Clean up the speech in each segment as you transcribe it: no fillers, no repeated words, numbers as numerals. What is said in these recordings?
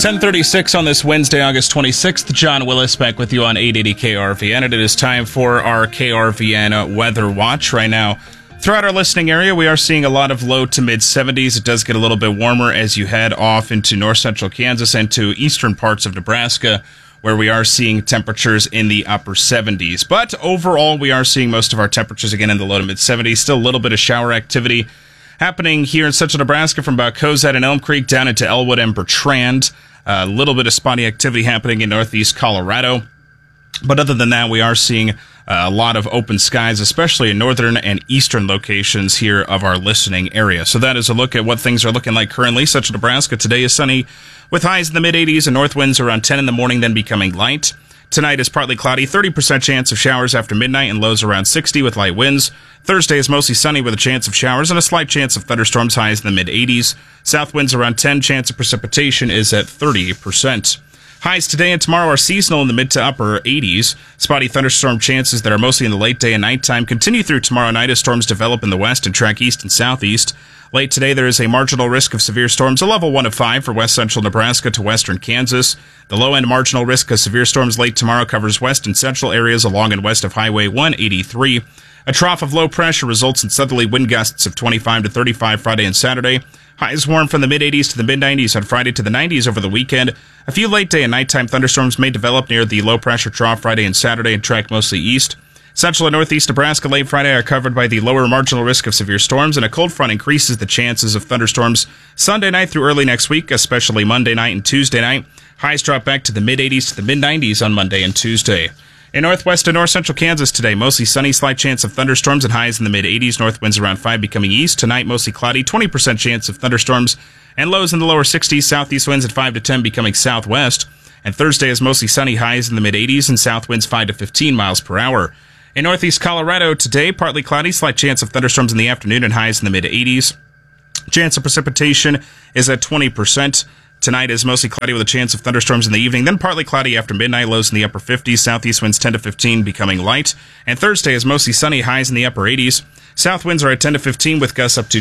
10:36 on this Wednesday, August 26th. John Willis back with you on 880 KRVN, and it is time for our KRVN Weather Watch. Right now, throughout our listening area, we are seeing a lot of low to mid-70s. It does get a little bit warmer as you head off into north central Kansas and to eastern parts of Nebraska, where we are seeing temperatures in the upper 70s. But overall, we are seeing most of our temperatures again in the low to mid-70s. Still a little bit of shower activity happening here in central Nebraska from about Cozad and Elm Creek down into Elwood and Bertrand. A little bit of spotty activity happening in northeast Colorado. But other than that, we are seeing a lot of open skies, especially in northern and eastern locations here of our listening area. So that is a look at what things are looking like currently. Central Nebraska today is sunny with highs in the mid-80s and north winds around 10 in the morning, then becoming light. Tonight is partly cloudy, 30% chance of showers after midnight and lows around 60 with light winds. Thursday is mostly sunny with a chance of showers and a slight chance of thunderstorms, highs in the mid-80s. South winds around 10, chance of precipitation is at 30%. Highs today and tomorrow are seasonal in the mid to upper 80s. Spotty thunderstorm chances that are mostly in the late day and nighttime continue through tomorrow night as storms develop in the west and track east and southeast. Late today, there is a marginal risk of severe storms, a level 1 of 5 for west central Nebraska to western Kansas. The low-end marginal risk of severe storms late tomorrow covers west and central areas along and west of Highway 183. A trough of low pressure results in southerly wind gusts of 25 to 35 Friday and Saturday. Highs warm from the mid-80s to the mid-90s on Friday to the 90s over the weekend. A few late day and nighttime thunderstorms may develop near the low pressure trough Friday and Saturday and track mostly east. Central and northeast Nebraska late Friday are covered by the lower marginal risk of severe storms, and a cold front increases the chances of thunderstorms Sunday night through early next week, especially Monday night and Tuesday night. Highs drop back to the mid-80s to the mid-90s on Monday and Tuesday. In northwest and north central Kansas today, mostly sunny, slight chance of thunderstorms and highs in the mid-80s. North winds around 5 becoming east. Tonight, mostly cloudy, 20% chance of thunderstorms and lows in the lower 60s. Southeast winds at 5 to 10 becoming southwest. And Thursday is mostly sunny, highs in the mid-80s and south winds 5 to 15 miles per hour. In northeast Colorado today, partly cloudy, slight chance of thunderstorms in the afternoon and highs in the mid-80s. Chance of precipitation is at 20%. Tonight is mostly cloudy with a chance of thunderstorms in the evening, then partly cloudy after midnight, lows in the upper 50s. Southeast winds 10 to 15 becoming light. And Thursday is mostly sunny, highs in the upper 80s. South winds are at 10 to 15 with gusts up to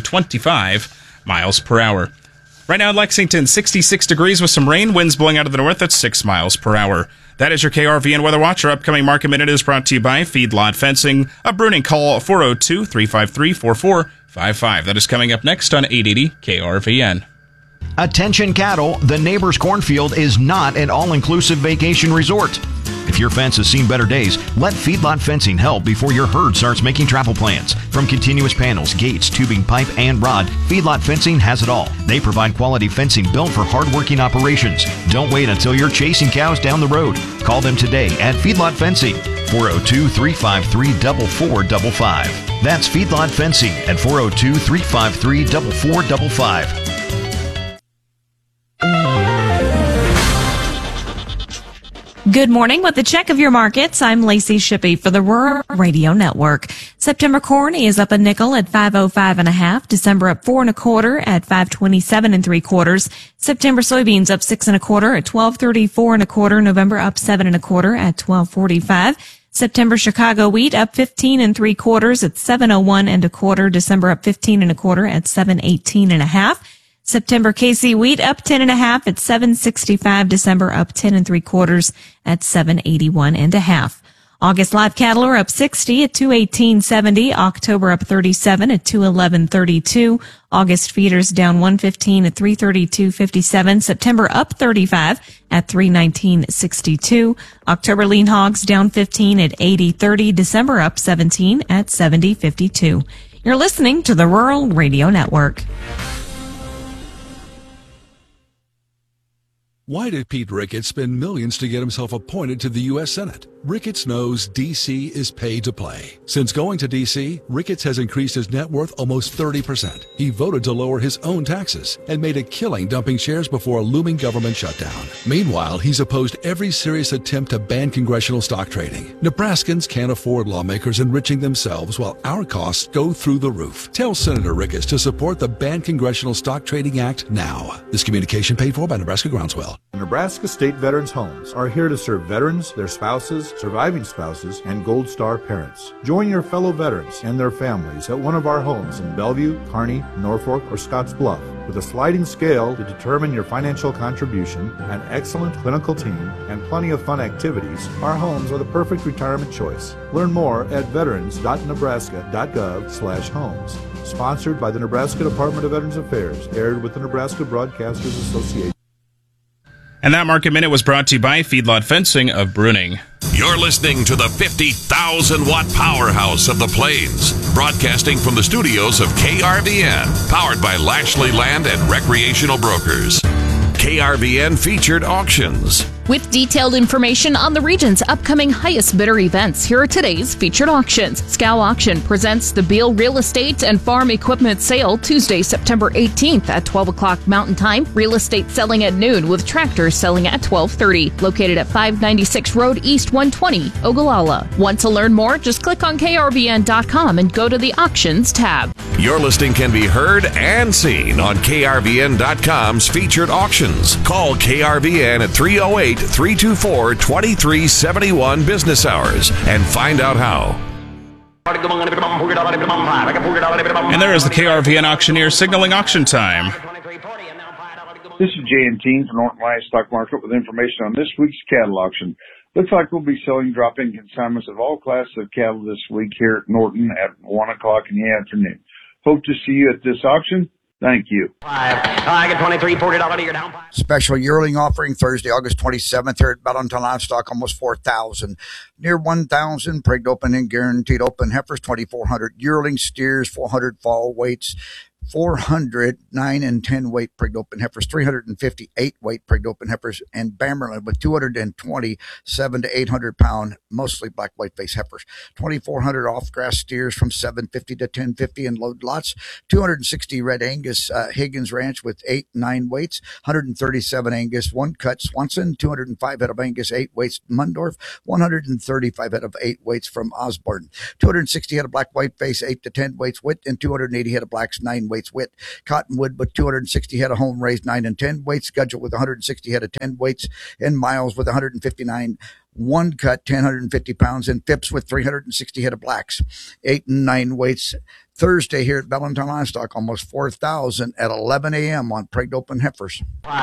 25 miles per hour. Right now in Lexington, 66 degrees with some rain, winds blowing out of the north at 6 miles per hour. That is your KRVN Weather Watch. Our upcoming Market Minute is brought to you by Feedlot Fencing. A Bruning, call 402-353-4455. That is coming up next on 880 KRVN. Attention cattle, the neighbor's cornfield is not an all-inclusive vacation resort. If your fence has seen better days, let Feedlot Fencing help before your herd starts making travel plans. From continuous panels, gates, tubing, pipe, and rod, Feedlot Fencing has it all. They provide quality fencing built for hard-working operations. Don't wait until you're chasing cows down the road. Call them today at Feedlot Fencing, 402-353-4455. That's Feedlot Fencing at 402-353-4455. Good morning. With the check of your markets, I'm Lacey Shippey for the Rural Radio Network. September corn is up a nickel at 5.05 1/2. December up 4 1/4 at 5.27 3/4. September soybeans up 6 1/4 at 12.34 1/4. November up 7 1/4 at 12.45. September Chicago wheat up 15 3/4 at 7.01 1/4. December up 15 1/4 at 7.18 1/2. September KC wheat up 10 1/2 at 7.65. December up 10 3/4 at 7.81 1/2. August live cattle are up 60 at 218.70. October up 37 at 211.32. August feeders down 115 at 332.57. September up 35 at 319.62. October lean hogs down 15 at 80.30. December up 17 at 70.52. You're listening to the Rural Radio Network. Why did Pete Ricketts spend millions to get himself appointed to the U.S. Senate? Ricketts knows D.C. is pay to play. Since going to D.C., Ricketts has increased his net worth almost 30%. He voted to lower his own taxes and made a killing dumping shares before a looming government shutdown. Meanwhile, he's opposed every serious attempt to ban congressional stock trading. Nebraskans can't afford lawmakers enriching themselves while our costs go through the roof. Tell Senator Ricketts to support the Ban Congressional Stock Trading Act now. This communication paid for by Nebraska Groundswell. call. Nebraska State Veterans Homes are here to serve veterans, their spouses, surviving spouses, and Gold Star parents. Join your fellow veterans and their families at one of our homes in Bellevue, Kearney, Norfolk, or Scottsbluff. With a sliding scale to determine your financial contribution, an excellent clinical team, and plenty of fun activities, our homes are the perfect retirement choice. Learn more at veterans.nebraska.gov/homes. Sponsored by the Nebraska Department of Veterans Affairs, aired with the Nebraska Broadcasters Association. And that Market Minute was brought to you by Feedlot Fencing of Bruning. You're listening to the 50,000-watt powerhouse of the Plains, broadcasting from the studios of KRVN, powered by Lashley Land and Recreational Brokers. KRVN Featured Auctions. With detailed information on the region's upcoming highest bidder events, here are today's featured auctions. Scow Auction presents the Beal Real Estate and Farm Equipment Sale Tuesday, September 18th at 12 o'clock Mountain Time. Real estate selling at noon with tractors selling at 12:30. Located at 596 Road East 120, Ogallala. Want to learn more? Just click on KRVN.com and go to the Auctions tab. Your listing can be heard and seen on KRVN.com's Featured Auctions. Call KRVN at 308-324-2371 business hours and find out how. And there is the KRVN auctioneer signaling auction time. This is Jay and Team from Norton Livestock Market with information on this week's cattle auction. Looks like we'll be selling drop-in consignments of all classes of cattle this week here at Norton at 1 o'clock in the afternoon. Hope to see you at this auction. Thank you. I get $23, $40 a year down. Special yearling offering Thursday, August 27th here at Bellington Livestock, almost 4,000. Near 1,000 pregged open and guaranteed open heifers, 2,400 yearling steers, 400 fall weights, 400 9 and 10 weight pregged open heifers, 358 weight pregged open heifers, and Bamberlin with 220 7 to 800 pound, mostly black white face heifers, 2,400 off grass steers from 750 to 1050 in load lots, 260 red Angus Higgins Ranch with 8 9 weights, 137 Angus one cut Swanson, 205 head of Angus 8 weights Mundorf, 135 head of 8 weights from Osborne, 260 head of black white face 8 to 10 weights Wit, and 280 head of blacks 9 weights Wit. Cottonwood with 260 head of home raised 9 and 10 weights, Schedule with 160 head of 10 weights, and Miles with 159 one cut 150 pounds, and Phipps with 360 head of blacks 8 and 9 weights. Thursday here at Bellington Livestock, almost 4,000 at 11 a.m. on pregged open heifers.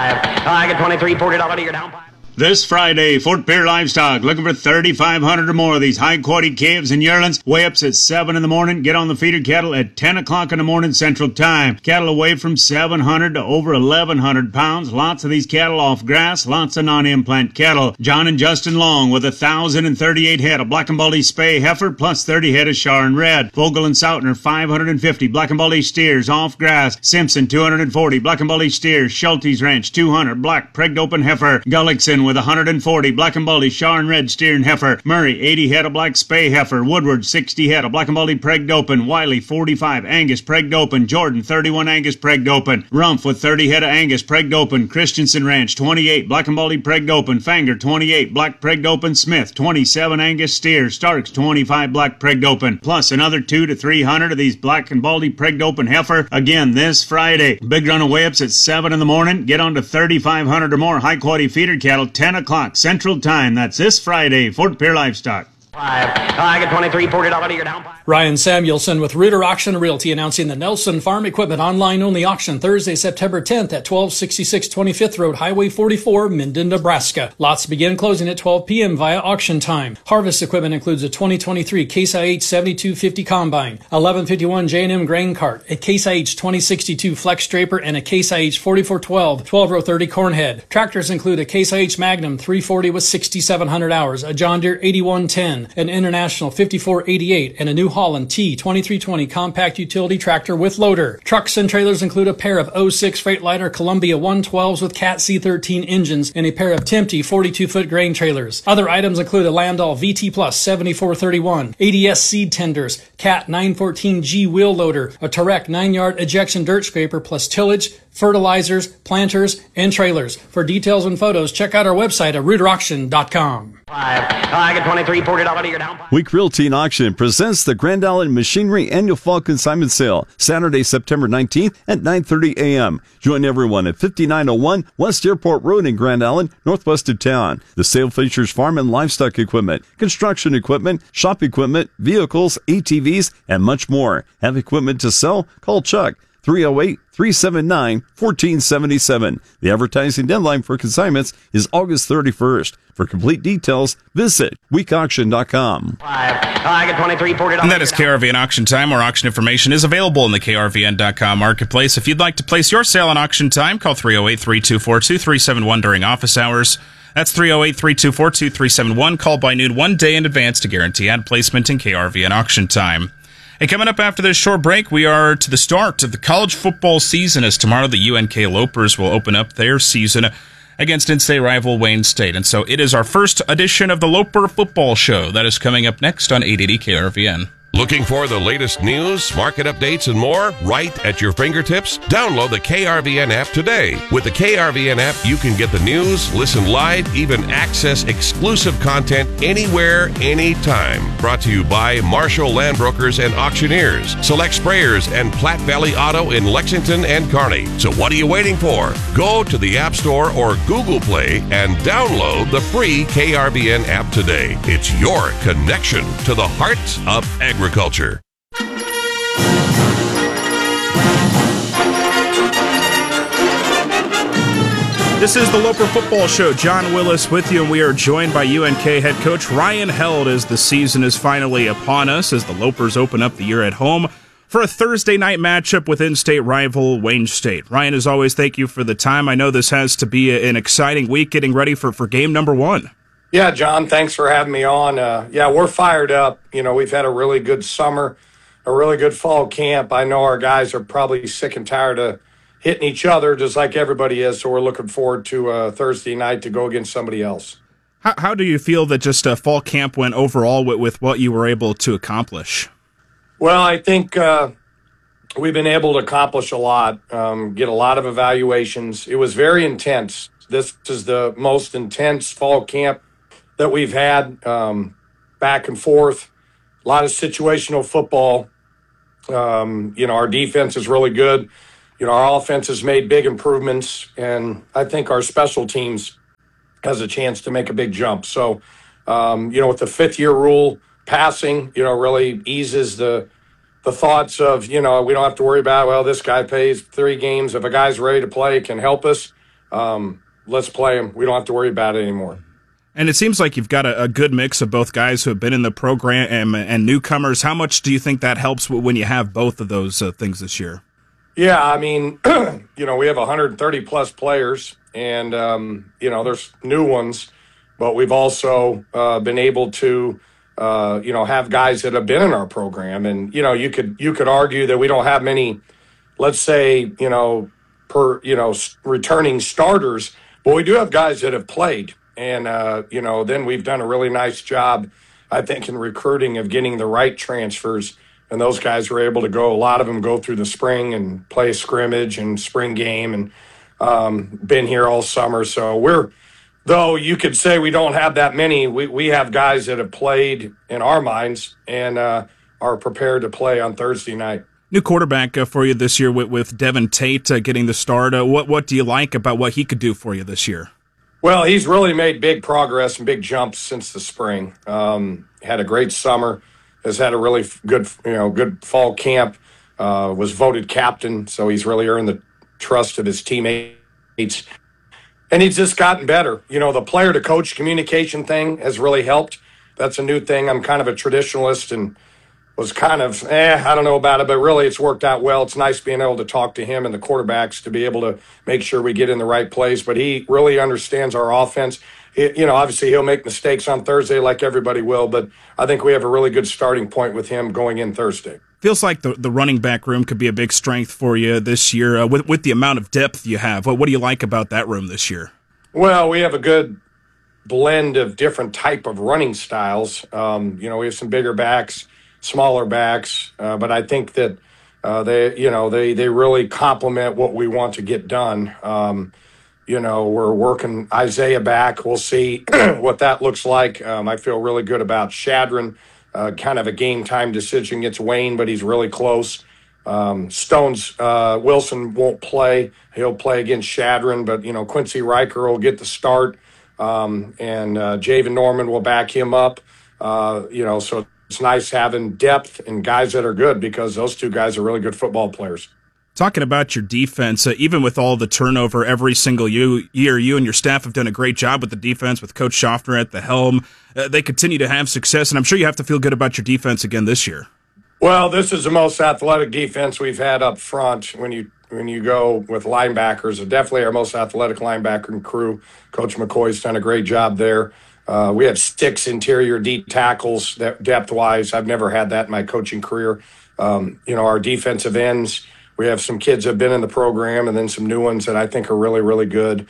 I get $23, $40 a year down. This Friday, Fort Pierre Livestock looking for 3,500 or more of these high-quality calves and yearlings. Weigh-ups at 7 in the morning. Get on the feeder cattle at 10 o'clock in the morning Central Time. Cattle weigh from 700 to over 1,100 pounds. Lots of these cattle off grass. Lots of non-implant cattle. John and Justin Long with 1,038 head of Black and Baldy Spay heifer plus 30 head of Char and Red. Vogel and Soutner 550 Black and Baldy steers off grass. Simpson 240 Black and Baldy steers. Schulte's Ranch 200 black pregged open heifer. Gullickson with 140 Black and Baldy Char and Red steer and heifer. Murray 80 head of black Spay heifer. Woodward 60 head of Black and Baldy pregged open. Wiley 45 Angus pregged open. Jordan 31 Angus pregged open. Rumpf with 30 head of Angus pregged open. Christensen Ranch 28 Black and Baldy pregged open. Fanger 28 black pregged open. Smith 27 Angus steers. Starks 25 black pregged open. Plus another 200 to 300 of these Black and Baldy pregged open heifer. Again this Friday. Big run of weigh-ups at 7 in the morning. Get on to 3,500 or more high quality feeder cattle 10 o'clock Central Time. That's this Friday, Fort Pierre Livestock. I get $23, $40 a year down. Ryan Samuelson with Ritter Auction Realty announcing the Nelson Farm Equipment online only auction Thursday, September 10th at 1266 25th Road, Highway 44, Minden, Nebraska. Lots begin closing at 12 p.m. via auction time. Harvest equipment includes a 2023 Case IH 7250 Combine, 1151 J&M Grain Cart, a Case IH 2062 Flex Draper, and a Case IH 4412 12-row 30 Corn Head. Tractors include a Case IH Magnum 340 with 6,700 hours, a John Deere 8110, an International 5488, and a New Holland T2320 compact utility tractor with loader. Trucks and trailers include a pair of 06 Freightliner Columbia 112s with Cat C13 engines and a pair of Tempe 42-foot grain trailers. Other items include a Landau VT Plus 7431, ADS seed tenders, Cat 914G wheel loader, a Tarek 9-yard ejection dirt scraper plus tillage, fertilizers, planters, and trailers. For details and photos, check out our website at ReuterAuction.com. I get 23, $40 to your down. Week Realty and Auction presents the Grand Island Machinery Annual Fall Consignment Sale, Saturday, September 19th at 9:30 a.m. Join everyone at 5901 West Airport Road in Grand Island, northwest of town. The sale features farm and livestock equipment, construction equipment, shop equipment, vehicles, ATVs, and much more. Have equipment to sell? Call Chuck. 308-379-1477. The advertising deadline for consignments is August 31st. For complete details, visit weekauction.com. I get 23, $40. And that is KRVN Auction Time. More auction information is available in the KRVN.com marketplace. If you'd like to place your sale on Auction Time, call 308-324-2371 during office hours. That's 308-324-2371. Call by noon 1 day in advance to guarantee ad placement in KRVN Auction Time. And coming up after this short break, we are to the start of the college football season, as tomorrow the UNK Lopers will open up their season against in-state rival Wayne State. And so it is our first edition of the Loper Football Show. That is coming up next on 880 KRVN. Looking for the latest news, market updates, and more right at your fingertips? Download the KRVN app today. With the KRVN app, you can get the news, listen live, even access exclusive content anywhere, anytime. Brought to you by Marshall Land Brokers and Auctioneers, Select Sprayers, and Platte Valley Auto in Lexington and Kearney. So what are you waiting for? Go to the App Store or Google Play and download the free KRVN app today. It's your connection to the heart of agriculture. This is the Loper Football Show. John Willis with you, and we are joined by UNK head coach Ryan Held as the season is finally upon us, as the Lopers open up the year at home for a Thursday night matchup with in-state rival Wayne State. Ryan, as always, thank you for the time. I know this has to be an exciting week getting ready for game number one. Yeah, John, thanks for having me on. We're fired up. You know, we've had a really good summer, a really good fall camp. I know our guys are probably sick and tired of hitting each other just like everybody is, so we're looking forward to Thursday night to go against somebody else. How do you feel that just fall camp went overall with what you were able to accomplish? Well, I think we've been able to accomplish a lot, get a lot of evaluations. It was very intense. This is the most intense fall camp that we've had, back and forth, a lot of situational football. Our defense is really good. Our offense has made big improvements, and I think our special teams has a chance to make a big jump. So, with the fifth-year rule passing, really eases the thoughts of, we don't have to worry about, well, this guy plays 3 games. If a guy's ready to play, can help us, let's play him. We don't have to worry about it anymore. And it seems like you've got a good mix of both guys who have been in the program and newcomers. How much do you think that helps when you have both of those things this year? Yeah, I mean, we have 130-plus players, and, there's new ones, but we've also been able to, have guys that have been in our program. And, you could argue that we don't have many, let's say, returning starters, but we do have guys that have played. And, then we've done a really nice job, I think, in recruiting of getting the right transfers. And those guys were able to go, a lot of them go through the spring and play a scrimmage and spring game and been here all summer. So though you could say we don't have that many, we have guys that have played in our minds and are prepared to play on Thursday night. New quarterback for you this year with Devin Tate getting the start. What do you like about what he could do for you this year? Well, he's really made big progress and big jumps since the spring. Had a great summer, has had a really good fall camp, was voted captain, so he's really earned the trust of his teammates. And he's just gotten better. The player-to-coach communication thing has really helped. That's a new thing. I'm kind of a traditionalist and was kind of, I don't know about it, but really it's worked out well. It's nice being able to talk to him and the quarterbacks to be able to make sure we get in the right place. But he really understands our offense. Obviously he'll make mistakes on Thursday like everybody will, but I think we have a really good starting point with him going in Thursday. Feels like the running back room could be a big strength for you this year with the amount of depth you have. What do you like about that room this year? Well, we have a good blend of different type of running styles. We have some bigger backs, smaller backs, but I think that, They really complement what we want to get done. We're working Isaiah back. We'll see what that looks like. I feel really good about Shadron. Kind of a game time decision against Wayne, but he's really close. Stones Wilson won't play. He'll play against Shadron, but Quincy Riker will get the start, and Javen Norman will back him up. So it's nice having depth and guys that are good, because those two guys are really good football players. Talking about your defense, even with all the turnover every single year, you and your staff have done a great job with the defense, with Coach Schaffner at the helm. They continue to have success, and I'm sure you have to feel good about your defense again this year. Well, this is the most athletic defense we've had up front when you go with linebackers. Definitely our most athletic linebacker crew. Coach McCoy's done a great job there. We have 6 interior D tackles depth-wise. I've never had that in my coaching career. Our defensive ends, we have some kids that have been in the program, and then some new ones that I think are really, really good.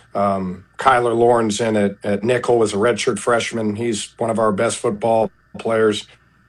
Kyler Lawrence in at nickel is a redshirt freshman. He's one of our best football players.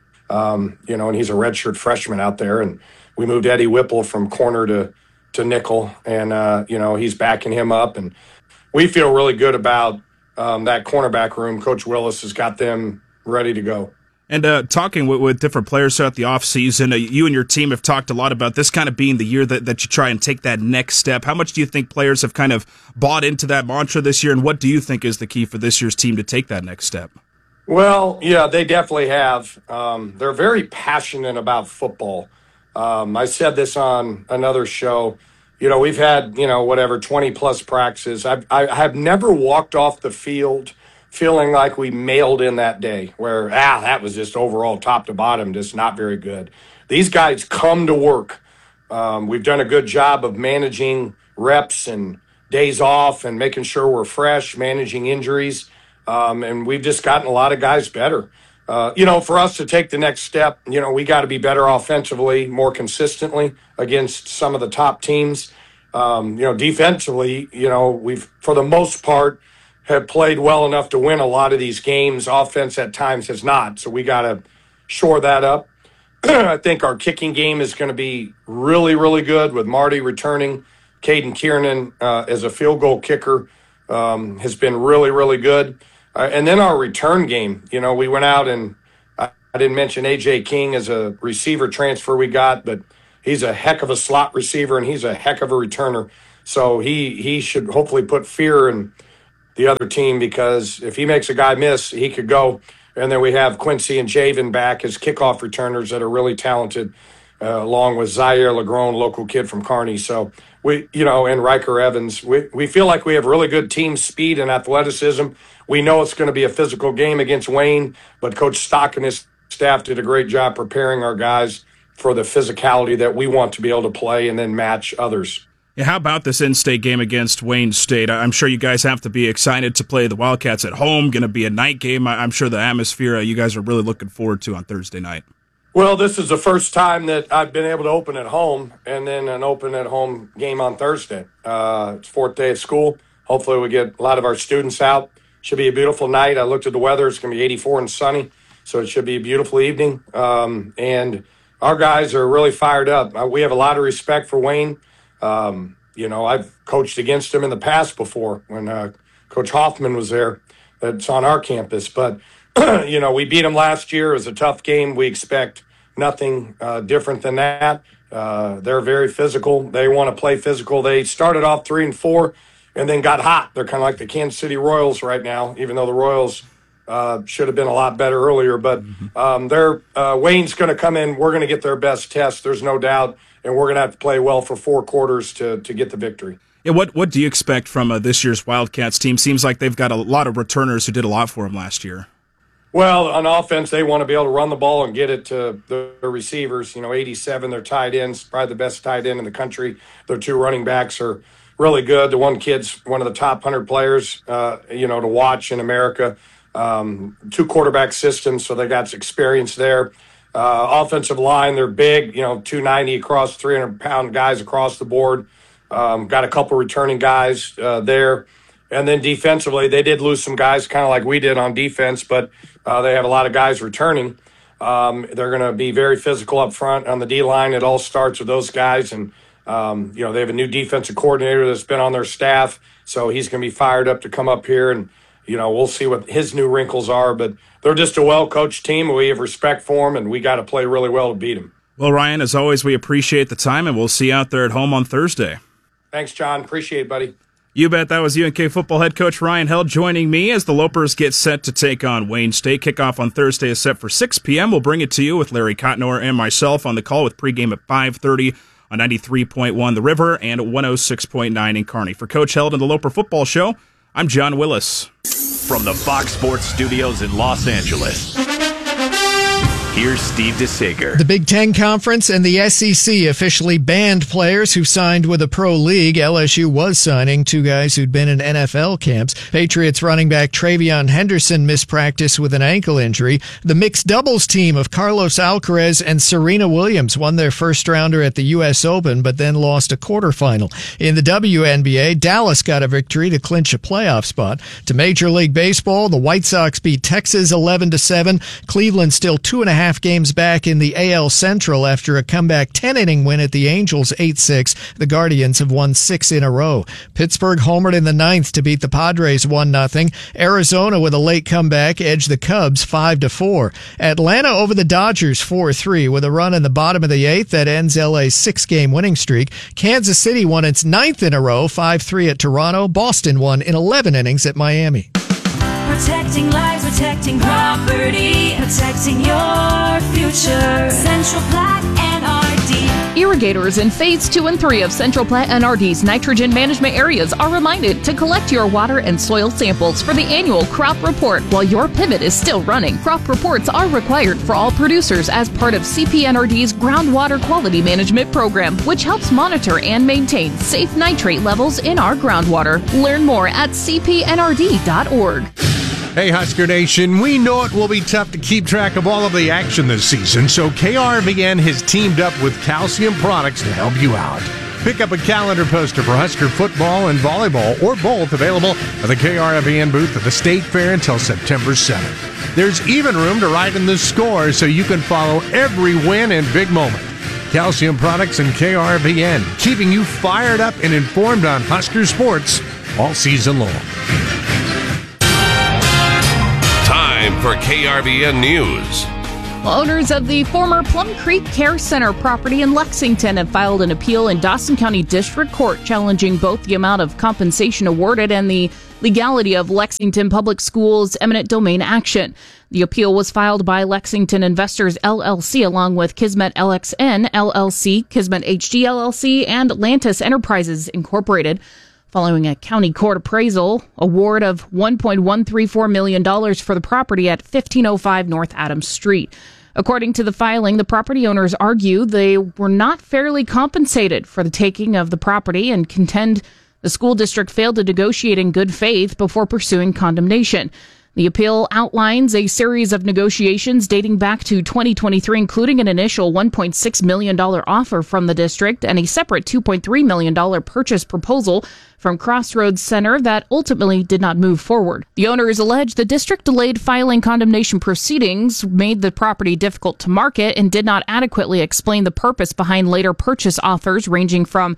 And he's a redshirt freshman out there. And we moved Eddie Whipple from corner to nickel, and, he's backing him up. And we feel really good about that cornerback room. Coach Willis has got them ready to go. And talking with different players throughout the offseason, you and your team have talked a lot about this kind of being the year that you try and take that next step. How much do you think players have kind of bought into that mantra this year, and what do you think is the key for this year's team to take that next step? Well, yeah, they definitely have. They're very passionate about football. I said this on another show. We've had, 20-plus practices. I have never walked off the field feeling like we mailed in that day, where, that was just overall top to bottom, just not very good. These guys come to work. We've done a good job of managing reps and days off and making sure we're fresh, managing injuries. And we've just gotten a lot of guys better. For us to take the next step, we got to be better offensively, more consistently against some of the top teams. Defensively, we've, for the most part, have played well enough to win a lot of these games. Offense at times has not. So we got to shore that up. I think our kicking game is going to be really, really good with Marty returning. Caden Kiernan as a field goal kicker has been really, really good. And then our return game, we went out and I didn't mention A.J. King as a receiver transfer we got, but he's a heck of a slot receiver and he's a heck of a returner. So he should hopefully put fear in the other team, because if he makes a guy miss, he could go. And then we have Quincy and Javen back as kickoff returners that are really talented, along with Zaire Legrone, local kid from Kearney. So and Riker Evans. We feel like we have really good team speed and athleticism. We know it's going to be a physical game against Wayne, but Coach Stock and his staff did a great job preparing our guys for the physicality that we want to be able to play and then match others. Yeah, how about this in-state game against Wayne State? I'm sure you guys have to be excited to play the Wildcats at home. Going to be a night game. I'm sure the atmosphere you guys are really looking forward to on Thursday night. Well, this is the first time that I've been able to open at home and then an open at home game on Thursday. It's fourth day of school. Hopefully we get a lot of our students out. Should be a beautiful night. I looked at the weather. It's going to be 84 and sunny, so it should be a beautiful evening. And our guys are really fired up. We have a lot of respect for Wayne. I've coached against him in the past before when Coach Hoffman was there. That's on our campus. But, we beat them last year. It was a tough game. We expect nothing different than that. They're very physical. They want to play physical. They started off 3-4 and then got hot. They're kind of like the Kansas City Royals right now, even though the Royals should have been a lot better earlier. But Wayne's going to come in. We're going to get their best test. There's no doubt. And we're going to have to play well for 4 quarters to get the victory. Yeah, what do you expect from this year's Wildcats team? Seems like they've got a lot of returners who did a lot for them last year. Well, on offense, they want to be able to run the ball and get it to the receivers. 87, their tight ends, probably the best tight end in the country. Their 2 running backs are really good. The one kid's one of the top 100 players, to watch in America. 2 quarterback systems, so they got experience there. Offensive line, they're big, 290 across, 300-pound guys across the board. Got a couple returning guys there. And then defensively, they did lose some guys kind of like we did on defense, but they have a lot of guys returning. They're going to be very physical up front on the D-line. It all starts with those guys. And, they have a new defensive coordinator that's been on their staff. So he's going to be fired up to come up here. And, we'll see what his new wrinkles are. But they're just a well-coached team. We have respect for them, and we got to play really well to beat them. Well, Ryan, as always, we appreciate the time, and we'll see you out there at home on Thursday. Thanks, John. Appreciate it, buddy. You bet. That was UNK football head coach Ryan Held joining me as the Lopers get set to take on Wayne State. Kickoff on Thursday is set for 6 p.m. We'll bring it to you with Larry Cotnor and myself on the call with pregame at 5:30 on 93.1 The River and 106.9 in Kearney. For Coach Held and the Loper Football Show, I'm John Willis. From the Fox Sports Studios in Los Angeles, here's Steve DeSager. The Big Ten Conference and the SEC officially banned players who signed with a pro league. LSU was signing two guys who'd been in NFL camps. Patriots running back Travion Henderson missed practice with an ankle injury. The mixed doubles team of Carlos Alcaraz and Serena Williams won their first rounder at the U.S. Open, but then lost a quarterfinal. In the WNBA, Dallas got a victory to clinch a playoff spot. To Major League Baseball, the White Sox beat Texas 11-7. Cleveland still 2.5 games back in the AL Central after a comeback 10-inning win at the Angels 8-6. The Guardians have won 6 in a row. Pittsburgh homered in the 9th to beat the Padres 1-0. Arizona with a late comeback edged the Cubs 5-4. Atlanta over the Dodgers 4-3 with a run in the bottom of the 8th that ends LA's 6-game winning streak. Kansas City won its 9th in a row 5-3 at Toronto. Boston won in 11 innings at Miami. Protecting lives, protecting property, protecting your future. Central Platte NRD. Irrigators in Phase 2 and 3 of Central Platte NRD's nitrogen management areas are reminded to collect your water and soil samples for the annual crop report while your pivot is still running. Crop reports are required for all producers as part of CPNRD's groundwater quality management program, which helps monitor and maintain safe nitrate levels in our groundwater. Learn more at cpnrd.org. Hey, Husker Nation, we know it will be tough to keep track of all of the action this season, so KRVN has teamed up with Calcium Products to help you out. Pick up a calendar poster for Husker football and volleyball, or both, available at the KRVN booth at the State Fair until September 7th. There's even room to write in the score so you can follow every win and big moment. Calcium Products and KRVN, keeping you fired up and informed on Husker sports all season long. Time for KRVN News. Owners of the former Plum Creek Care Center property in Lexington have filed an appeal in Dawson County District Court challenging both the amount of compensation awarded and the legality of Lexington Public Schools' eminent domain action. The appeal was filed by Lexington Investors LLC along with Kismet LXN LLC, Kismet HD LLC, and Lantis Enterprises Incorporated. Following a county court appraisal award of $1.134 million for the property at 1505 North Adams Street. According to the filing, the property owners argue they were not fairly compensated for the taking of the property and contend the school district failed to negotiate in good faith before pursuing condemnation. The appeal outlines a series of negotiations dating back to 2023, including an initial $1.6 million offer from the district and a separate $2.3 million purchase proposal from Crossroads Center that ultimately did not move forward. The owners allege the district delayed filing condemnation proceedings, made the property difficult to market, and did not adequately explain the purpose behind later purchase offers ranging from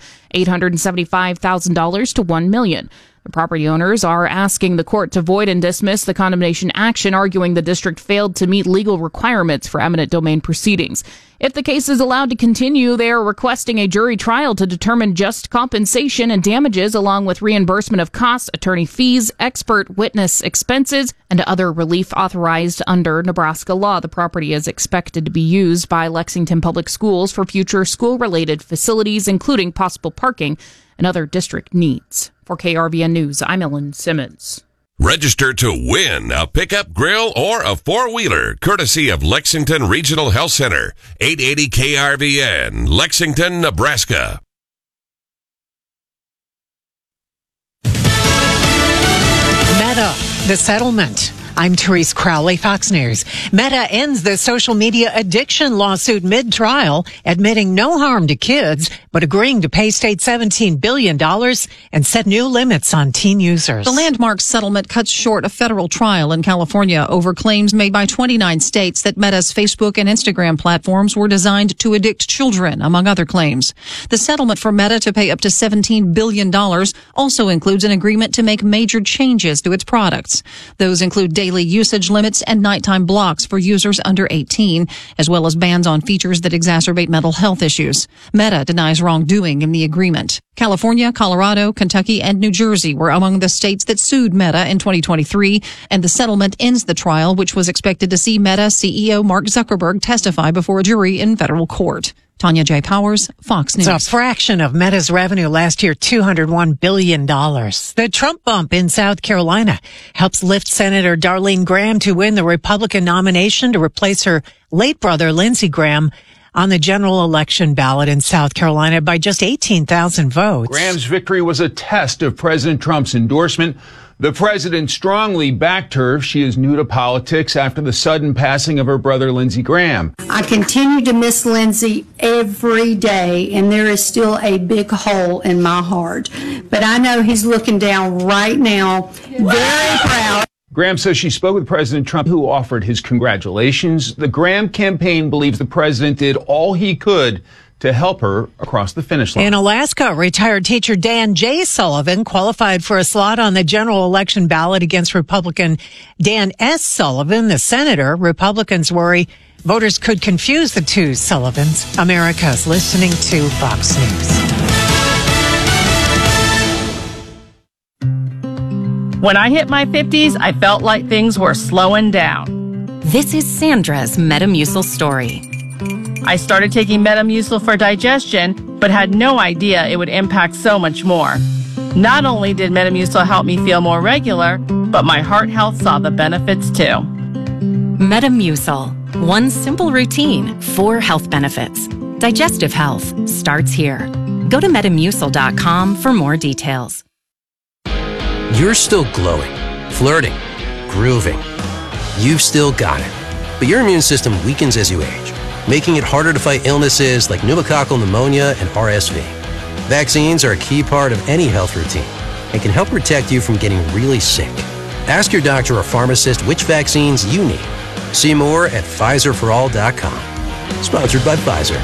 $875,000 to $1 million. The property owners are asking the court to void and dismiss the condemnation action, arguing the district failed to meet legal requirements for eminent domain proceedings. If the case is allowed to continue, they are requesting a jury trial to determine just compensation and damages, along with reimbursement of costs, attorney fees, expert witness expenses, and other relief authorized under Nebraska law. The property is expected to be used by Lexington Public Schools for future school-related facilities, including possible parking and other district needs. For KRVN News, I'm Ellen Simmons. Register to win a pickup, grill, or a four-wheeler, courtesy of Lexington Regional Health Center, 880 KRVN, Lexington, Nebraska. Meta, the settlement. I'm Therese Crowley, Fox News. Meta ends the social media addiction lawsuit mid-trial, admitting no harm to kids, but agreeing to pay state $17 billion and set new limits on teen users. The landmark settlement cuts short a federal trial in California over claims made by 29 states that Meta's Facebook and Instagram platforms were designed to addict children, among other claims. The settlement for Meta to pay up to $17 billion also includes an agreement to make major changes to its products. Those include daily usage limits and nighttime blocks for users under 18, as well as bans on features that exacerbate mental health issues. Meta denies wrongdoing in the agreement. California, Colorado, Kentucky, and New Jersey were among the states that sued Meta in 2023, and the settlement ends the trial, which was expected to see Meta CEO Mark Zuckerberg testify before a jury in federal court. Tanya J. Powers, Fox News. It's a fraction of Meta's revenue last year, $201 billion. The Trump bump in South Carolina helps lift Senator Darlene Graham to win the Republican nomination to replace her late brother, Lindsey Graham, on the general election ballot in South Carolina by just 18,000 votes. Graham's victory was a test of President Trump's endorsement. The president strongly backed her. She is new to politics after the sudden passing of her brother, Lindsey Graham. I continue to miss Lindsey every day, and there is still a big hole in my heart. But I know he's looking down right now, very proud. Graham says she spoke with President Trump, who offered his congratulations. The Graham campaign believes the president did all he could to help her across the finish line. In Alaska, retired teacher Dan J. Sullivan qualified for a slot on the general election ballot against Republican Dan S. Sullivan, the senator. Republicans worry voters could confuse the two Sullivans. America's listening to Fox News. When I hit my 50s, I felt like things were slowing down. This is Sandra's Metamucil story. I started taking Metamucil for digestion, but had no idea it would impact so much more. Not only did Metamucil help me feel more regular, but my heart health saw the benefits too. Metamucil. One simple routine, 4 health benefits. Digestive health starts here. Go to Metamucil.com for more details. You're still glowing, flirting, grooving. You've still got it. But your immune system weakens as you age, making it harder to fight illnesses like pneumococcal pneumonia and RSV. Vaccines are a key part of any health routine and can help protect you from getting really sick. Ask your doctor or pharmacist which vaccines you need. See more at PfizerForAll.com. Sponsored by Pfizer.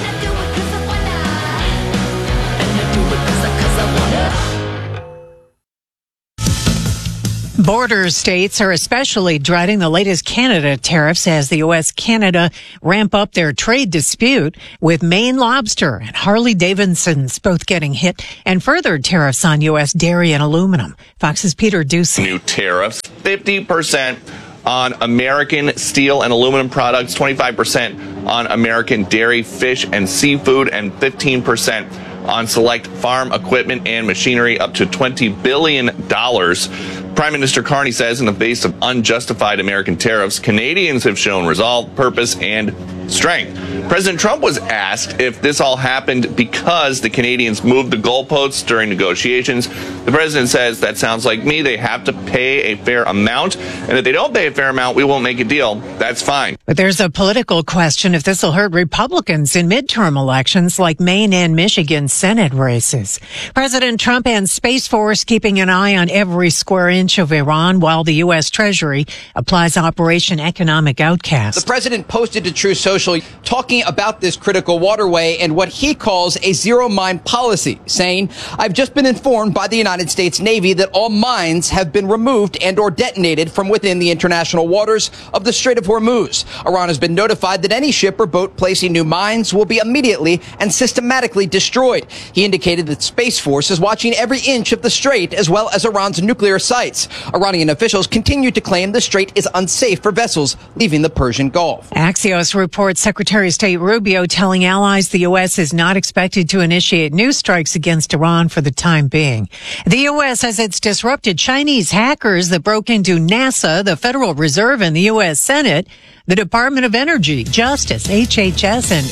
Border states are especially dreading the latest Canada tariffs as the U.S.-Canada ramp up their trade dispute, with Maine lobster and Harley-Davidson's both getting hit, and further tariffs on U.S. dairy and aluminum. Fox's Peter Ducey. New tariffs, 50% on American steel and aluminum products, 25% on American dairy, fish, and seafood, and 15% on select farm equipment and machinery, up to $20 billion. Prime Minister Carney says in the face of unjustified American tariffs, Canadians have shown resolve, purpose, and strength. President Trump was asked if this all happened because the Canadians moved the goalposts during negotiations. The president says, that sounds like me. They have to pay a fair amount, and if they don't pay a fair amount, we won't make a deal. That's fine. But there's a political question if this will hurt Republicans in midterm elections like Maine and Michigan Senate races. President Trump and Space Force keeping an eye on every square inch of Iran while the U.S. Treasury applies Operation Economic Outcast. The president posted to Truth Social talking about this critical waterway and what he calls a zero mine policy, saying, I've just been informed by the United States Navy that all mines have been removed and or detonated from within the international waters of the Strait of Hormuz. Iran has been notified that any ship or boat placing new mines will be immediately and systematically destroyed. He indicated that Space Force is watching every inch of the strait as well as Iran's nuclear sites. Iranian officials continue to claim the strait is unsafe for vessels leaving the Persian Gulf. Axios reports Secretary of State Rubio telling allies the U.S. is not expected to initiate new strikes against Iran for the time being. The U.S. says it's disrupted Chinese hackers that broke into NASA, the Federal Reserve, and the U.S. Senate, the Department of Energy, Justice, HHS, and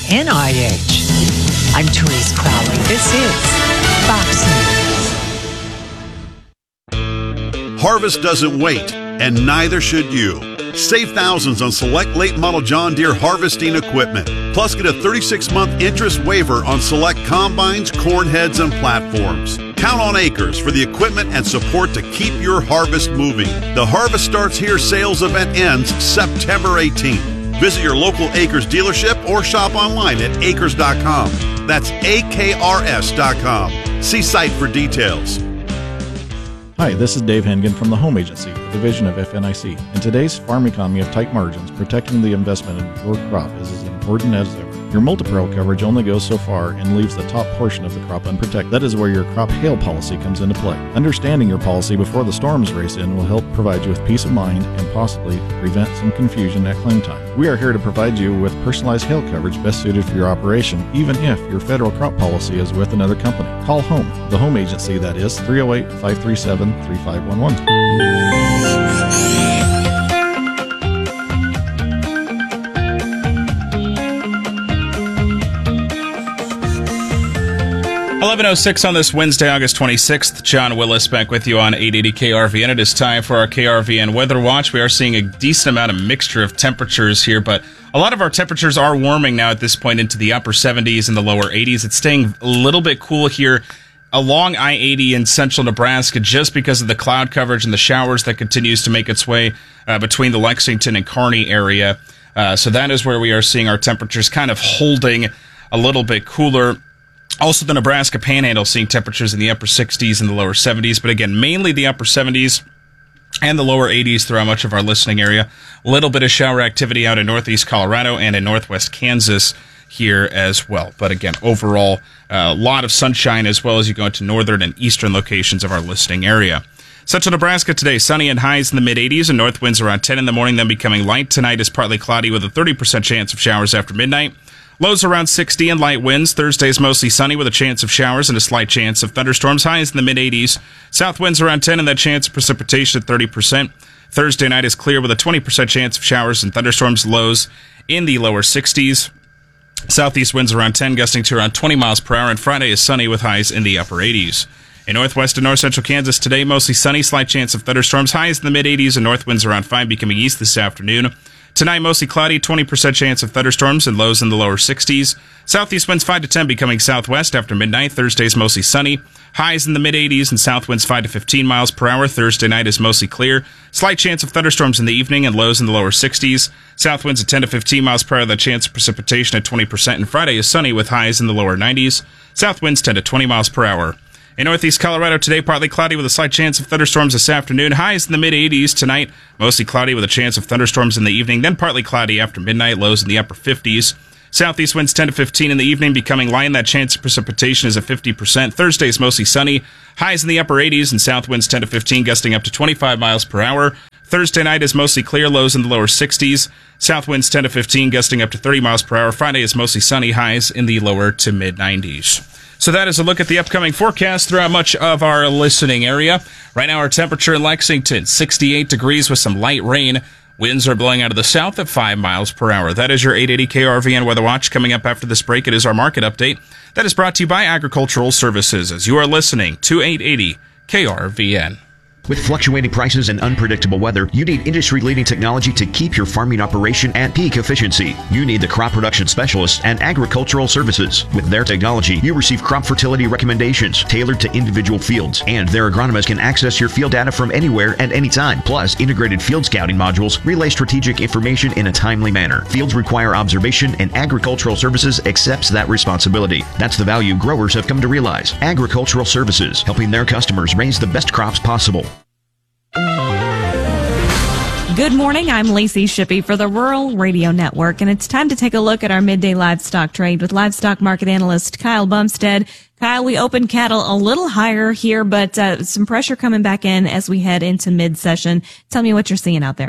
NIH. I'm Therese Crowley. This is Fox News. Harvest doesn't wait. and neither should you. Save thousands on select late model John Deere harvesting equipment. Plus, get a 36-month interest waiver on select combines, corn heads, and platforms. Count on Acres for the equipment and support to keep your harvest moving. The Harvest Starts Here sales event ends September 18th. Visit your local Acres dealership or shop online at acres.com. That's AKRS.com. See site for details. Hi, this is Dave Hengen from the Home Agency, a division of FNIC. In today's farm economy of tight margins, protecting the investment in your crop is as important as ever. Your multi-peril coverage only goes so far and leaves the top portion of the crop unprotected. That is where your crop hail policy comes into play. Understanding your policy before the storms race in will help provide you with peace of mind and possibly prevent some confusion at claim time. We are here to provide you with personalized hail coverage best suited for your operation, even if your federal crop policy is with another company. Call Home, the Home Agency, that is 308-537-3511. 11:06 on this Wednesday, August 26th. John Willis back with you on 880 KRVN. It is time for our KRVN Weather Watch. We are seeing a decent amount of mixture of temperatures here, but a lot of our temperatures are warming now at this point into the upper 70s and the lower 80s. It's staying a little bit cool here along I-80 in central Nebraska just because of the cloud coverage and the showers that continues to make its way between the Lexington and Kearney area. So that is where we are seeing our temperatures kind of holding a little bit cooler. Also, the Nebraska Panhandle seeing temperatures in the upper 60s and the lower 70s, but again, mainly the upper 70s and the lower 80s throughout much of our listening area. A little bit of shower activity out in northeast Colorado and in northwest Kansas here as well. But again, overall, a lot of sunshine as well as you go into northern and eastern locations of our listening area. Central Nebraska today, sunny and highs in the mid-80s and north winds around 10 in the morning, then becoming light. Tonight is partly cloudy with a 30% chance of showers after midnight. Lows around 60 and light winds. Thursday is mostly sunny with a chance of showers and a slight chance of thunderstorms. Highs in the mid-80s. South winds around 10 and that chance of precipitation at 30%. Thursday night is clear with a 20% chance of showers and thunderstorms. Lows in the lower 60s. Southeast winds around 10, gusting to around 20 miles per hour. And Friday is sunny with highs in the upper 80s. In northwest and north central Kansas today, mostly sunny, slight chance of thunderstorms. Highs in the mid-80s and north winds around 5, becoming east this afternoon. Tonight, mostly cloudy, 20% chance of thunderstorms and lows in the lower 60s. Southeast winds 5 to 10, becoming southwest after midnight. Thursday's mostly sunny. Highs in the mid-80s and south winds 5 to 15 miles per hour. Thursday night is mostly clear. Slight chance of thunderstorms in the evening and lows in the lower 60s. South winds at 10 to 15 miles per hour. The chance of precipitation at 20%. And Friday is sunny with highs in the lower 90s. South winds 10 to 20 miles per hour. In northeast Colorado today, partly cloudy with a slight chance of thunderstorms this afternoon. Highs in the mid-80s tonight. Mostly cloudy with a chance of thunderstorms in the evening. Then partly cloudy after midnight. Lows in the upper 50s. Southeast winds 10 to 15 in the evening, becoming light. That chance of precipitation is at 50%. Thursday is mostly sunny. Highs in the upper 80s and south winds 10 to 15, gusting up to 25 miles per hour. Thursday night is mostly clear. Lows in the lower 60s. South winds 10 to 15, gusting up to 30 miles per hour. Friday is mostly sunny. Highs in the lower to mid-90s. So that is a look at the upcoming forecast throughout much of our listening area. Right now, our temperature in Lexington, 68 degrees with some light rain. Winds are blowing out of the south at 5 miles per hour. That is your 880 KRVN Weather Watch. Coming up after this break, it is our market update. That is brought to you by Agricultural Services as you are listening to 880 KRVN. With fluctuating prices and unpredictable weather, you need industry-leading technology to keep your farming operation at peak efficiency. You need the Crop Production Specialists and Agricultural Services. With their technology, you receive crop fertility recommendations tailored to individual fields, and their agronomists can access your field data from anywhere at any time. Plus, integrated field scouting modules relay strategic information in a timely manner. Fields require observation, and Agricultural Services accepts that responsibility. That's the value growers have come to realize. Agricultural Services, helping their customers raise the best crops possible. Good morning, I'm Lacey Shippey for the Rural Radio Network, and it's time to take a look at our midday livestock trade with livestock market analyst Kyle Bumstead. Kyle, we opened cattle a little higher here, but some pressure coming back in as we head into mid-session. Tell me what you're seeing out there.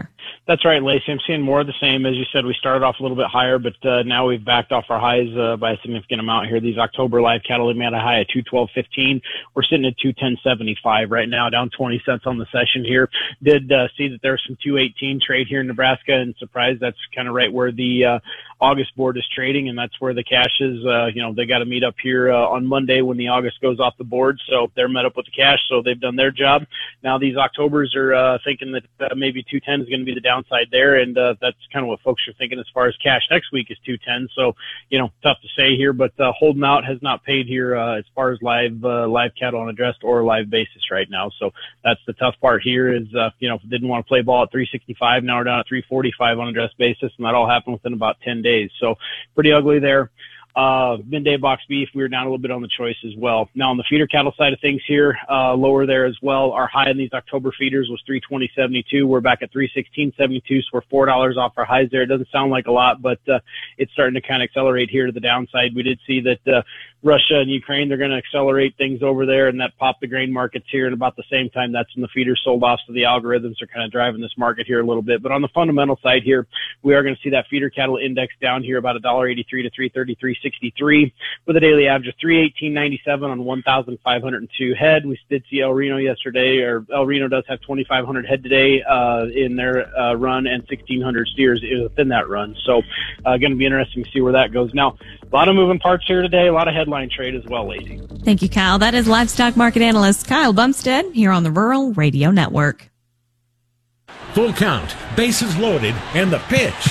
That's right, Lacey. I'm seeing more of the same. As you said, we started off a little bit higher, but now we've backed off our highs by a significant amount here. These October live cattle, we had a high at 212.15. We're sitting at 210.75 right now, down 20 cents on the session here. Did see that there's some 218 trade here in Nebraska, and surprised that's kind of right where the August board is trading, and that's where the cash is. They got to meet up here on Monday when the August goes off the board, so they're met up with the cash, so they've done their job. Now these Octobers are thinking that maybe 210 is going to be the downside there, and that's kind of what folks are thinking as far as cash next week is 210. So, tough to say here, but holding out has not paid here as far as live cattle on addressed or live basis right now. So that's the tough part here is, didn't want to play ball at 365. Now we're down at 345 on addressed basis, and that all happened within about 10 days. So pretty ugly there. Midday box beef, we were down a little bit on the choice as well. Now on the feeder cattle side of things here, lower there as well. Our high in these October feeders was 320.72. We're back at 316.72, so we're $4 off our highs there. It doesn't sound like a lot, but it's starting to kind of accelerate here to the downside. We did see that Russia and Ukraine, they're going to accelerate things over there, and that popped the grain markets here. And about the same time, that's when the feeders sold off, so the algorithms are kind of driving this market here a little bit. But on the fundamental side here, we are going to see that feeder cattle index down here about $1.83 to 333.63, with a daily average of 318.97 on 1,502 head. We did see El Reno yesterday, or El Reno does have 2,500 head today in their run, and 1,600 steers within that run. So going to be interesting to see where that goes. Now, a lot of moving parts here today, a lot of headline trade as well, Lacey. Thank you, Kyle. That is livestock market analyst Kyle Bumstead here on the Rural Radio Network. Full count, bases loaded, and the pitch.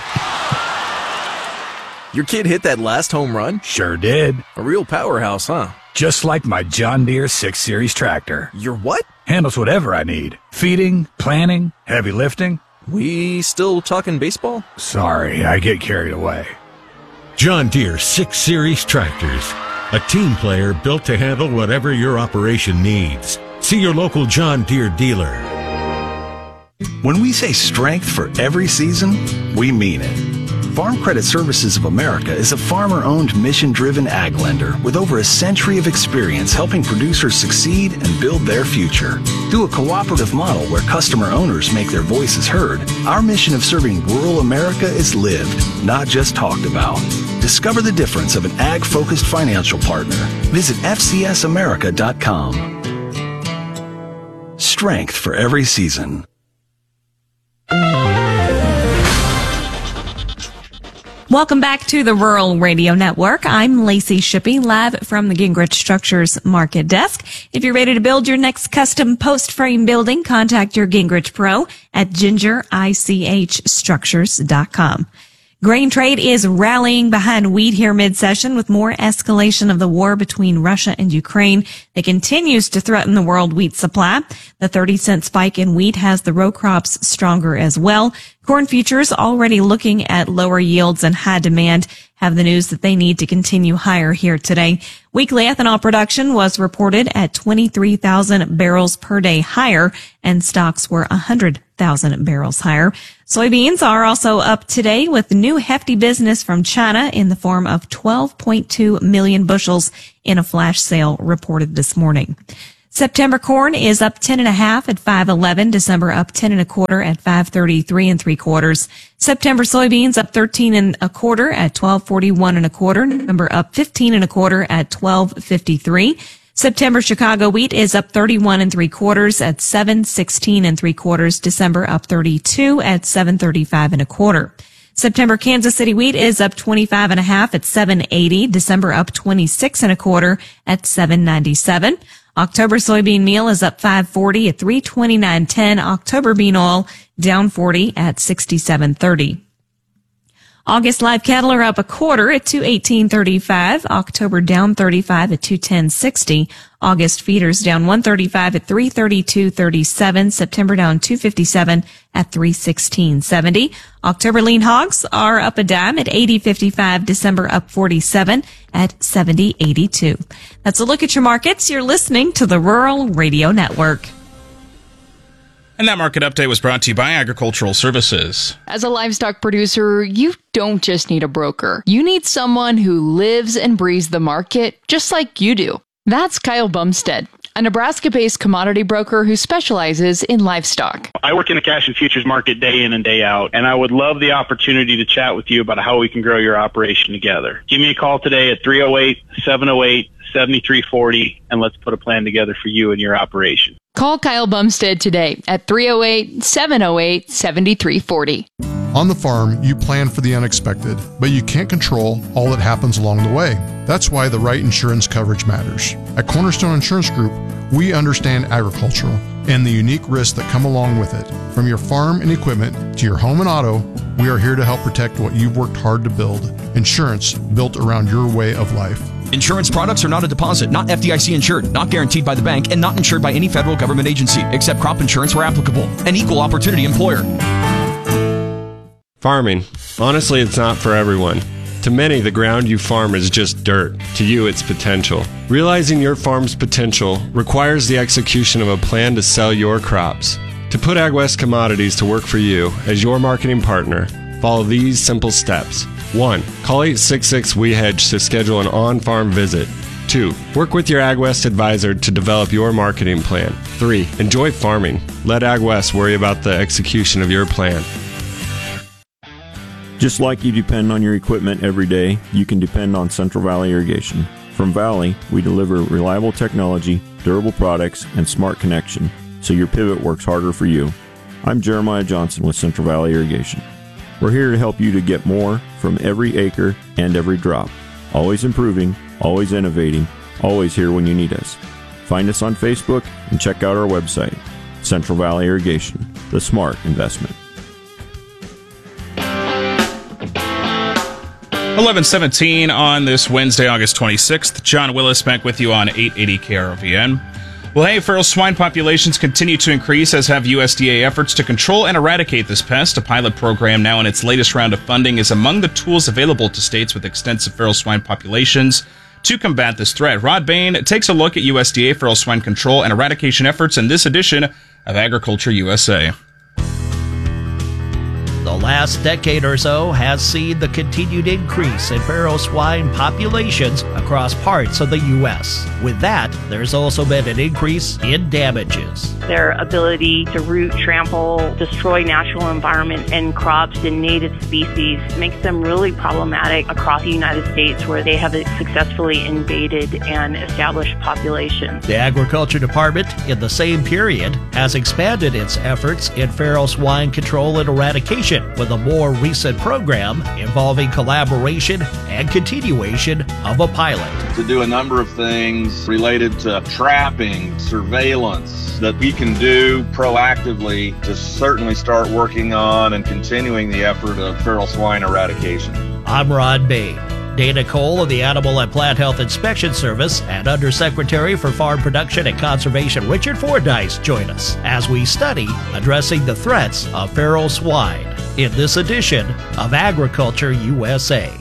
Your kid hit that last home run? Sure did. A real powerhouse, huh? Just like my John Deere 6 Series tractor. Your what? Handles whatever I need. Feeding, planting, heavy lifting. We still talking baseball? Sorry, I get carried away. John Deere 6 Series tractors. A team player built to handle whatever your operation needs. See your local John Deere dealer. When we say strength for every season, we mean it. Farm Credit Services of America is a farmer-owned, mission-driven ag lender with over a century of experience helping producers succeed and build their future. Through a cooperative model where customer owners make their voices heard, our mission of serving rural America is lived, not just talked about. Discover the difference of an ag-focused financial partner. Visit fcsamerica.com. Strength for every season. Welcome back to the Rural Radio Network. I'm Lacey Shippey, live from the Gingrich Structures Market Desk. If you're ready to build your next custom post frame building, contact your Gingrich Pro at gingerichstructures.com. Grain trade is rallying behind wheat here mid-session with more escalation of the war between Russia and Ukraine that continues to threaten the world wheat supply. The 30-cent spike in wheat has the row crops stronger as well. Corn futures already looking at lower yields and high demand have the news that they need to continue higher here today. Weekly ethanol production was reported at 23,000 barrels per day higher, and stocks were 100,000 barrels higher. Soybeans are also up today with new hefty business from China in the form of 12.2 million bushels in a flash sale reported this morning. September corn is up 10.5 at 5.11. December up 10.25 at 5.33 3/4. September soybeans up 13.25 at 12.41 1/4. November up 15.25 at 12.53. September Chicago wheat is up 31 3/4 at 7.16 3/4. December up 32 at 7.35 1/4. September Kansas City wheat is up 25.5 at 7.80. December up 26 1/4 at 7.97. October soybean meal is up 5.40 at 329.10. October bean oil down 40 at 67.30. August live cattle are up 1/4 at 218.35. October down 35 at 210.60. August feeders down 135 at 332.37. September down 257 at 316.70. October lean hogs are up a dime at 80.55. December up 47 at 70.82. That's a look at your markets. You're listening to the Rural Radio Network. And that market update was brought to you by Agricultural Services. As a livestock producer, you don't just need a broker. You need someone who lives and breathes the market just like you do. That's Kyle Bumstead. a Nebraska-based commodity broker who specializes in livestock. I work in the cash and futures market day in and day out, and I would love the opportunity to chat with you about how we can grow your operation together. Give me a call today at 308-708-7340, and let's put a plan together for you and your operation. Call Kyle Bumstead today at 308-708-7340. On the farm, you plan for the unexpected, but you can't control all that happens along the way. That's why the right insurance coverage matters. At Cornerstone Insurance Group, we understand agricultural and the unique risks that come along with it. From your farm and equipment to your home and auto, we are here to help protect what you've worked hard to build. Insurance built around your way of life. Insurance products are not a deposit, not FDIC insured, not guaranteed by the bank, and not insured by any federal government agency, except crop insurance where applicable. An equal opportunity employer. Farming. Honestly, it's not for everyone. To many, the ground you farm is just dirt. To you, it's potential. Realizing your farm's potential requires the execution of a plan to sell your crops. To put AgWest Commodities to work for you as your marketing partner, follow these simple steps. 1. Call 866-WE-HEDGE to schedule an on-farm visit. 2. Work with your AgWest advisor to develop your marketing plan. 3. Enjoy farming. Let AgWest worry about the execution of your plan. Just like you depend on your equipment every day, you can depend on Central Valley Irrigation. From Valley, we deliver reliable technology, durable products, and smart connection, so your pivot works harder for you. I'm Jeremiah Johnson with Central Valley Irrigation. We're here to help you to get more from every acre and every drop. Always improving, always innovating, always here when you need us. Find us on Facebook and check out our website. Central Valley Irrigation, the smart investment. 11:17 on this Wednesday, August 26th. John Willis back with you on 880 KRVN. Well, hey, feral swine populations continue to increase, as have USDA efforts to control and eradicate this pest. A pilot program now in its latest round of funding is among the tools available to states with extensive feral swine populations to combat this threat. Rod Bain takes a look at USDA feral swine control and eradication efforts in this edition of Agriculture USA. The last decade or so has seen the continued increase in feral swine populations across parts of the U.S. With that, there's also been an increase in damages. Their ability to root, trample, destroy natural environment and crops and native species makes them really problematic across the United States, where they have successfully invaded and established populations. The Agriculture Department, in the same period, has expanded its efforts in feral swine control and eradication, with a more recent program involving collaboration and continuation of a pilot. To do a number of things related to trapping, surveillance that we can do proactively to certainly start working on and continuing the effort of feral swine eradication. I'm Rod Bain. Dana Cole of the Animal and Plant Health Inspection Service and Undersecretary for Farm Production and Conservation Richard Fordyce join us as we study addressing the threats of feral swine in this edition of Agriculture USA.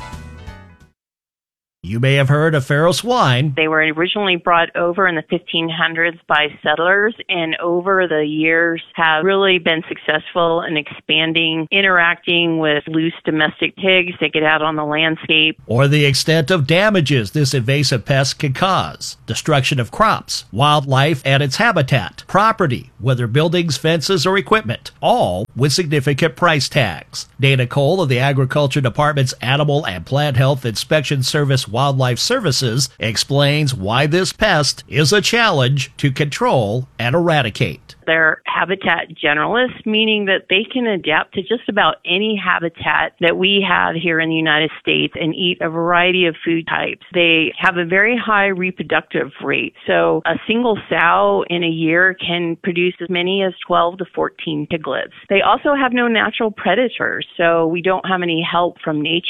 You may have heard of feral swine. They were originally brought over in the 1500s by settlers, and over the years have really been successful in expanding, interacting with loose domestic pigs that get out on the landscape. Or the extent of damages this invasive pest can cause. Destruction of crops, wildlife and its habitat, property, whether buildings, fences, or equipment, all with significant price tags. Dana Cole of the Agriculture Department's Animal and Plant Health Inspection Service Wildlife Services explains why this pest is a challenge to control and eradicate. They're habitat generalists, meaning that they can adapt to just about any habitat that we have here in the United States and eat a variety of food types. They have a very high reproductive rate. So a single sow in a year can produce as many as 12 to 14 piglets. They also have no natural predators, so we don't have any help from nature.